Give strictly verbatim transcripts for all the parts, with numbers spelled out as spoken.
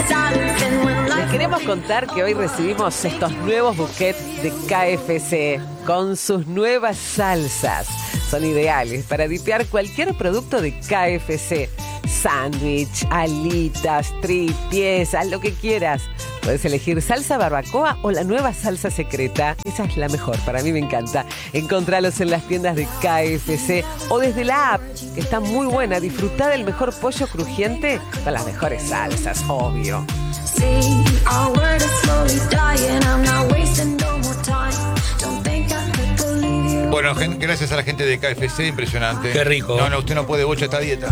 Les queremos contar que hoy recibimos estos nuevos buquets de K F C con sus nuevas salsas. Son ideales para dipear cualquier producto de K F C. Sándwich, alitas, tripies, haz lo que quieras. Puedes elegir salsa barbacoa o la nueva salsa secreta. Esa es la mejor, para mí me encanta. Encontralos en las tiendas de K F C o desde la app, que está muy buena. Disfrutá del mejor pollo crujiente con las mejores salsas, obvio. Bueno, gracias a la gente de K F C, impresionante. Qué rico. No, no, usted no puede bocha esta dieta.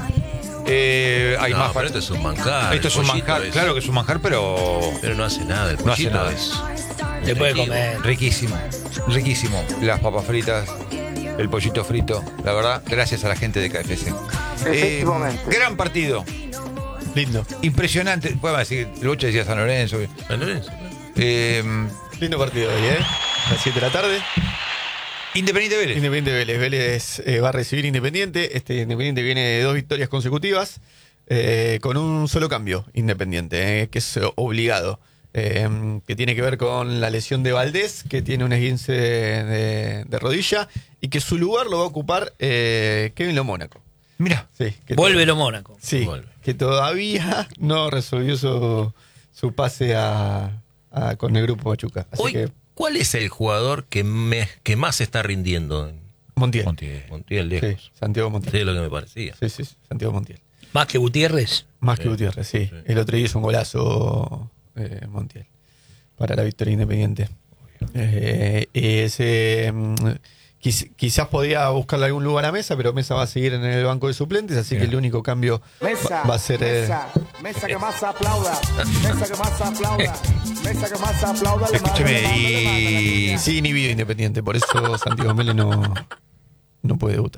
Eh, hay no, más pero esto es un manjar. Esto es un manjar, es. Claro que es un manjar, pero. Pero no hace nada, el no hace nada. es. Se puede comer. Riquísimo, riquísimo. Las papas fritas, el pollito frito. La verdad, gracias a la gente de K F C. Efectivamente. Eh, gran partido. Lindo. Impresionante. Podemos decir, el Bocha decía San Lorenzo. San Lorenzo. Eh, Lindo partido hoy, ¿eh? A las siete de la tarde. Independiente Vélez. Independiente Vélez. Vélez eh, va a recibir Independiente. Este Independiente viene de dos victorias consecutivas eh, con un solo cambio. Independiente, eh, que es obligado. Eh, que tiene que ver con la lesión de Valdés, que tiene un esguince de, de, de rodilla, y que su lugar lo va a ocupar eh, Kevin Lo Mónaco. Mira. Sí, Vuelve Lo Mónaco. Sí, Vuelve. que todavía no resolvió su, su pase a, a, con el grupo Pachuca. Así Hoy, que ¿cuál es el jugador que, me, que más está rindiendo? Montiel. Montiel. Montiel, lejos. Sí, Santiago Montiel. Sí, es lo que me parecía. Sí, sí, sí, Santiago Montiel. Más que Gutiérrez. Más Sí. que Gutiérrez, sí. Sí. El otro día hizo un golazo eh, Montiel para la victoria Independiente. Eh, ese, mm, quiz, quizás podía buscarle algún lugar a Mesa, pero Mesa va a seguir en el banco de suplentes, así Bien. que el único cambio Mesa, va, va a ser... eh, mesa, mesa que más aplauda, mesa que más aplauda, mesa que más aplauda. le Escúcheme, manda, le manda, le manda, le y. manda. Sí, inhibido Independiente, por eso Santiago Mele no, no puede debutar.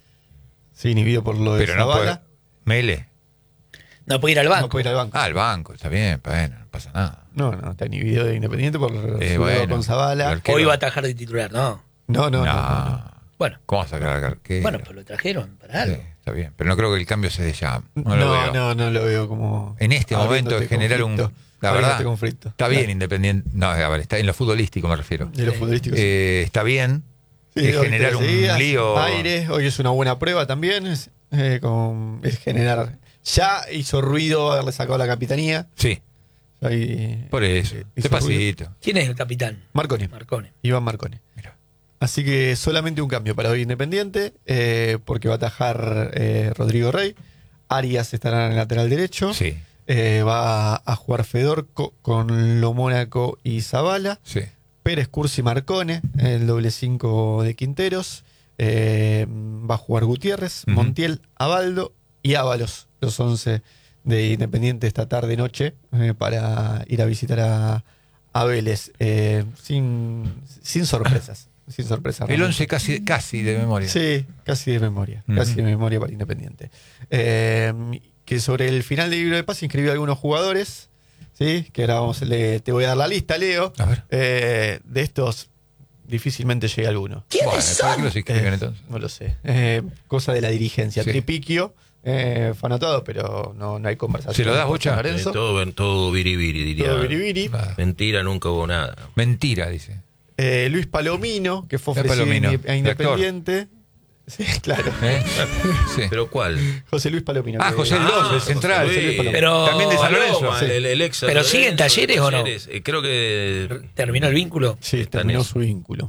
Sí, inhibido por lo de Pero no puede. Zavala. Mele. No puede ir al banco. No puede ir al banco. Ah, el banco, está bien, bueno, no pasa nada. No, no, está inhibido de Independiente por Eh, su bueno, juego con Zavala. el arquero. Hoy va a atajar de titular, ¿no. No, no, no. No. no, no. Bueno, ¿Cómo vas a sacar al arquero? bueno, pues lo trajeron para Sí, algo. está bien, pero no creo que el cambio se dé ya. No, No, lo veo. no, no lo veo como... En este abriendo momento este de generar un. conflicto, La abriendo verdad, este conflicto. está bien Claro. Independiente. No, a ver, está en lo futbolístico, me refiero. De los futbolísticos. Eh, está bien. Sí, es dos generar victorias un seguidas, lío. Aire, hoy es una buena prueba también. Es, eh, con, es generar. Ya hizo ruido haberle sacado la capitanía. Sí, Ahí, por eso. eh, hizo ruido. Despacito. ¿Quién es el capitán? Marconi. Marcone. Iván Marconi. Mira. Así que solamente un cambio para hoy Independiente, eh, porque va a atajar eh, Rodrigo Rey. Arias estará en el lateral derecho. Sí, Eh, va a jugar Fedorco con Lo Mónaco y Zavala. sí. Pérez, Cursi, Marcone, el doble cinco de Quinteros. Eh, va a jugar Gutiérrez, Ujú. Montiel, Abaldo y Ábalos, los once de Independiente esta tarde-noche, eh, para ir a visitar a, a Vélez. Eh, sin, sin sorpresas. Sin sorpresas. El realmente. once casi, casi de memoria. Sí, casi de memoria. Ujú. Casi de memoria para Independiente. Eh, que sobre el final del libro de paz inscribió a algunos jugadores. ¿Sí? Que ahora vamos, le, te voy a dar la lista, Leo. A ver. Eh, de estos, difícilmente llega alguno. Bueno, ¿para qué los escriben Eh, entonces? No lo sé. Eh, cosa de la dirigencia. Sí. Tripiquio eh, fue anotado, pero no, no hay conversación. ¿Se lo das, con Bocha? San Eh, Lorenzo. todo, todo biribiri, diría. Todo biribiri. Ah, Mentira, nunca hubo nada. Mentira, dice. Eh, Luis Palomino, que fue Eh, ofrecido Palomino, a el Independiente. Sí, claro. ¿Eh? Sí. ¿Pero cuál? José Luis Palomino. Ah, que- José Luis, el central. José Luis. Pero- También de San Paloma, Lorenzo. el, el- el ex San ¿Pero sigue en Lorenzo, Talleres o no? Talleres. Eh, Creo que ¿Terminó el vínculo? Sí, Está en terminó eso. su vínculo.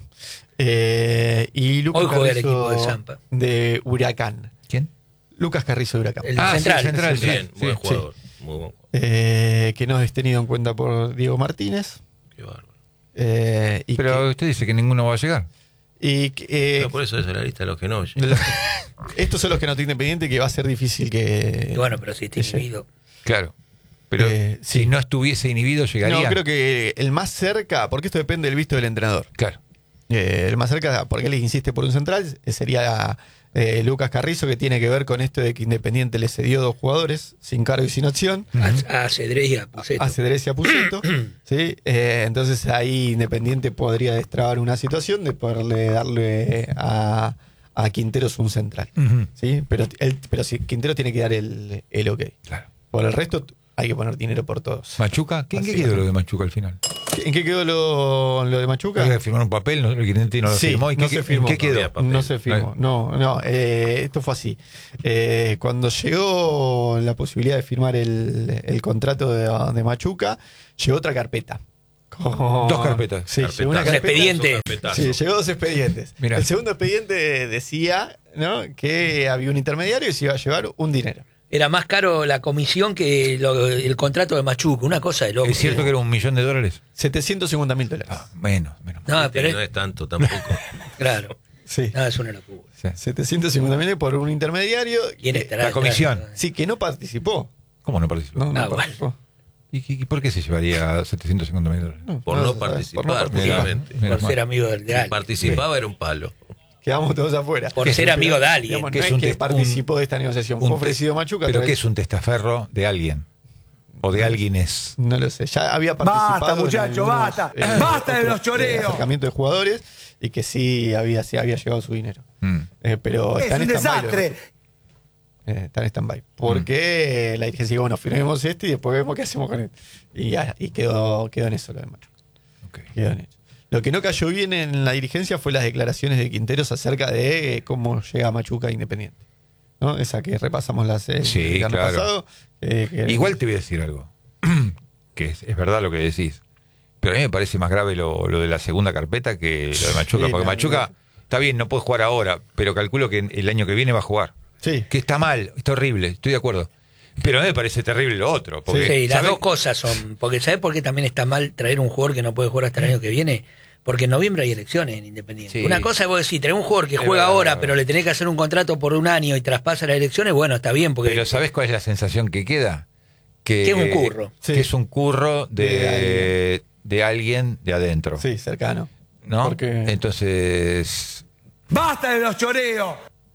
Eh, y Lucas Hoy juega el Carrizo equipo de Zampa. de Huracán. ¿Quién? Lucas Carrizo de Huracán. El Ah, sí, central. central, sí. bien, buen sí. jugador. Muy buen jugador. Eh, que no es tenido en cuenta por Diego Martínez. Qué bárbaro. Eh, y Pero usted dice que ninguno va a llegar. que- y que, eh, Pero por eso es la lista de los que no oyen. de los- estos son los que no tienen Independiente, que va a ser difícil que. Y bueno, pero si está que llegue. inhibido. Claro. Pero Eh, si sí. no estuviese inhibido, llegaría. No, creo que el más cerca, porque esto depende del visto del entrenador. Claro. Eh, el más cerca, porque él insiste por un central, eh, sería eh, Lucas Carrizo, que tiene que ver con esto de que Independiente le cedió dos jugadores, sin cargo y sin opción, A, a Cedrés y a Puceto. a Cedrés y a Puceto. ¿Sí? Eh, entonces ahí Independiente podría destrabar una situación de poderle darle a, a Quinteros un central. Ujú. ¿Sí? Pero, él, pero si Quintero tiene que dar el, el ok. Claro. Por el resto, hay que poner dinero por todos. Machuca, ¿qué, ¿en qué Así quedó es. lo de Machuca al final? ¿En qué quedó lo, lo de Machuca? Había que firmar un papel, no, el Grindetti no lo Sí, firmó. ¿Y no qué, se qué- firmó. ¿En qué No quedó? había papel. No se firmó, no, no, eh, esto fue así. Eh, cuando llegó la posibilidad de firmar el, el contrato de, de Machuca, llegó otra carpeta. Con- Dos carpetas. Sí, Carpetazo. llegó una Un carpeta. expediente. Un carpetazo. Sí, llegó dos expedientes. Mirá. El segundo expediente decía, ¿no?, que había un intermediario y se iba a llevar un dinero. Era más caro la comisión que lo- el contrato de Machuca, una cosa de loco. ¿Es cierto que era un millón de dólares? setecientos cincuenta mil dólares. Ah, menos, menos. No, Este pero no es, es tanto tampoco. claro, Sí. no, es una locura. Sí. setecientos cincuenta mil por un intermediario. ¿Quién que- estará la comisión. detrás? Sí, que no participó. ¿Cómo no participó? No, no Ah, bueno. participó. ¿Y, qué- y por qué se llevaría setecientos cincuenta mil dólares? Por No, no no, participar, por no participar. obviamente. Menos Por mal. ser amigo del de Si alguien. participaba era un palo. Quedamos todos afuera. Por ser amigo de alguien. Digamos, Que no es es un que test- participó de esta negociación. un Fue te- ofrecido Machuca. ¿Pero otra qué vez. es un testaferro de alguien? ¿O de alguienes? No lo sé. Ya había participado. Basta, en muchacho, algunos, basta. eh, Basta de otros, los choreos. eh, acercamientos de jugadores y que sí había, sí había llegado su dinero. Mm. Eh, pero Es está en un stand-by lo desastre. demás. Eh, está en stand-by. Porque la dirigencia dijo, bueno, firmemos este y después vemos qué hacemos con él. Y, ya, y quedó, quedó en eso lo de Machuca. Ok. Quedó en eso. Lo que no cayó bien en la dirigencia fue las declaraciones de Quinteros acerca de eh, cómo llega Machuca a Independiente. ¿No? Esa que repasamos las, el Sí, viernes claro. pasado. eh, que- Igual te voy a decir algo. Que es, es verdad lo que decís. Pero a mí me parece más grave lo, lo de la segunda carpeta que lo de Machuca. Sí, porque no, Machuca, está bien, no puede jugar ahora, pero calculo que el año que viene va a jugar. Sí. Que está mal, está horrible, estoy de acuerdo. Pero a mí me parece terrible lo otro. Porque, Sí, las ¿sabés? dos cosas son. Porque ¿sabés por qué también está mal traer un jugador que no puede jugar hasta el año que viene? Porque en noviembre hay elecciones en Independiente. Sí. Una cosa es vos decís, tenés un jugador que Es juega verdad, ahora, es verdad. pero le tenés que hacer un contrato por un año y traspasa las elecciones, bueno, está bien, porque Pero ¿sabés cuál es la sensación que queda? Que, Que es un curro. Que Sí. es un curro de, De de alguien de adentro. Sí, cercano. ¿No? Porque- Entonces, Basta de los choreos.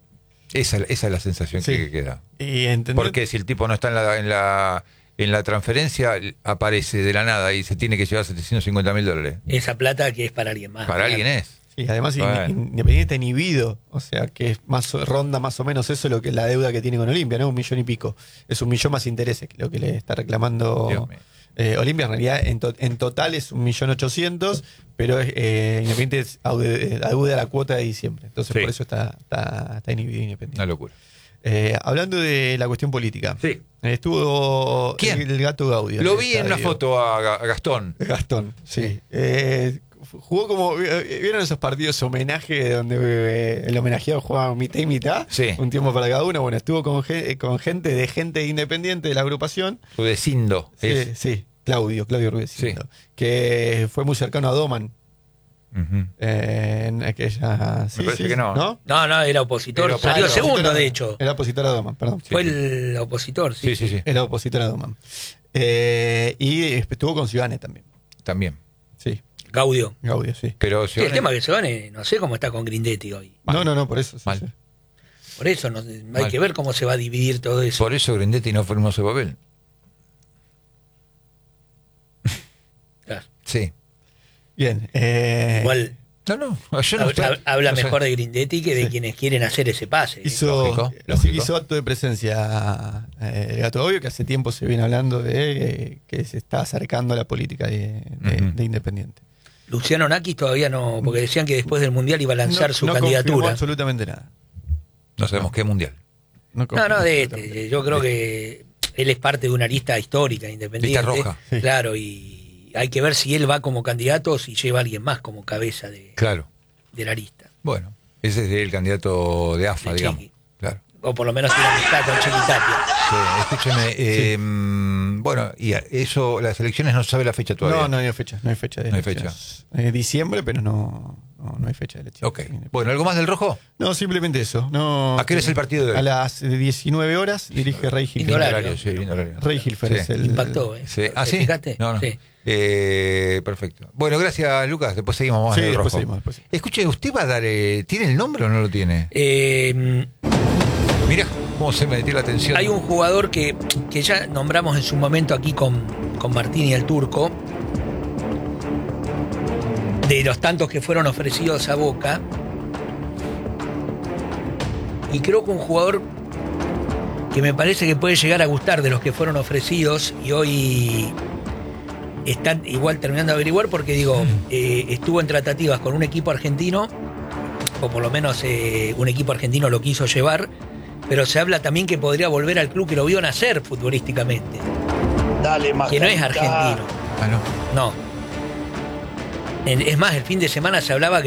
esa, esa es la sensación Sí. que queda. Y entendió- Porque si el tipo no está en la, en la, en la transferencia, aparece de la nada y se tiene que llevar setecientos cincuenta mil dólares. esa plata que es para alguien más. Para claro. alguien es. Sí, además Bueno. in- Independiente está inhibido, o sea que es más o- ronda más o menos eso lo que la deuda que tiene con Olimpia, ¿no? Un millón y pico. Es un millón más intereses que lo que le está reclamando Dios mío. eh, Olimpia. En realidad, en, to- en total es un millón ochocientos, pero eh, Independiente es aude- adeuda la cuota de diciembre. Entonces Sí. por eso está, está, está inhibido Independiente. Una locura. Eh, hablando de la cuestión política, Sí. eh, estuvo ¿Quién? el gato Gaudio. Lo el vi en una estadio. foto a, Ga- a Gastón. Gastón, sí. Eh, jugó como. ¿Vieron esos partidos homenaje donde eh, el homenajeado jugaba mitad y mitad? Sí. Un tiempo para cada uno. Bueno, estuvo con, ge- con gente de gente independiente de la agrupación. Rudecindo. Sí, es. sí, Claudio, Claudio Rudecindo. Sí. Que fue muy cercano a Doman. Ujú. eh, en aquella. sí, parece sí, que no. No, no, era opositor. Era Salió Era segundo, opositor a- de hecho. Era opositor a Doman, perdón. Fue el opositor, sí. Sí, sí, sí. Era opositor a Doman. Eh, y estuvo con Ciudadane también. También. Sí, Gaudio. Gaudio, sí. Pero Sí, el tema que se gane, no sé cómo está con Grindetti hoy. No, no, no, por eso. sí, Mal. sí. Por eso no, hay Mal. que ver cómo se va a dividir todo eso. por eso Grindetti no firmó ese papel. Claro. Sí. Bien. Eh, Igual No, no. Yo no hab- estoy- hab- habla no sé. mejor de Grindetti que de Sí. quienes quieren hacer ese pase. Hizo, Lógico, sí, lógico. hizo acto de presencia eh, el Gato Obvio, que hace tiempo se viene hablando de eh, que se está acercando a la política de, de- Ujú. de Independiente. Luciano Nakis todavía no, porque decían que después del Mundial iba a lanzar No- su no confirmó candidatura. absolutamente nada. No sabemos qué mundial. No, confirmó no, de absolutamente este. Yo creo que él es parte de una lista histórica independiente. Lista roja. Sí. Claro, y hay que ver si él va como candidato o si lleva a alguien más como cabeza de, Claro. de la lista. Bueno, ese es el candidato de A F A, De digamos. Chiqui. Claro. O por lo menos tiene amistad con Chiqui Tapia. Sí, escúcheme. eh, mm, bueno, y eso, las elecciones no se sabe la fecha todavía. No, no hay fecha, no hay fecha de No hay elecciones. Eh, diciembre, pero no, no, no hay fecha de elecciones. Ok. Bueno, ¿algo más del rojo? No, simplemente eso. No, ¿A qué hora es el partido de hoy? A las diecinueve horas dirige Rey Lindo Hilfer. horario. Horario, sí, lindo horario. Rey Hilfer Sí. es el. Impactó, ¿eh? Sí. ¿Ah, ¿Te sí? fijaste? No, no. Sí. Eh, perfecto. Bueno, gracias, Lucas. Después seguimos más Sí, en el después rojo. seguimos, después seguimos. Escuche, ¿usted va a dar... eh, ¿tiene el nombre o no lo tiene? Eh, Mirá cómo se me metió la atención. hay un jugador que, que ya nombramos en su momento aquí con, con Martín y el Turco, de los tantos que fueron ofrecidos a Boca, y creo que un jugador que me parece que puede llegar a gustar de los que fueron ofrecidos y hoy están igual terminando de averiguar porque digo, eh, estuvo en tratativas con un equipo argentino, o por lo menos eh, un equipo argentino lo quiso llevar, pero se habla también que podría volver al club que lo vio nacer futbolísticamente, Dale, más que no es argentino. Ah, no. No. En- Es más, el fin de semana se hablaba que